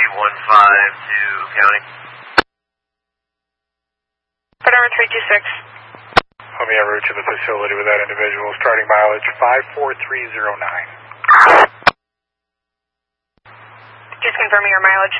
to County. Federal 326. Let me en route to the facility with that individual, starting mileage 54309. Just confirming your mileage.